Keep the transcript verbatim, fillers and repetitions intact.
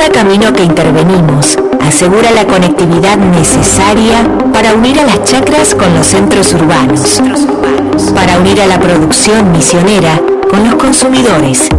Cada camino que intervenimos asegura la conectividad necesaria para unir a las chacras con los centros urbanos, para unir a la producción misionera con los consumidores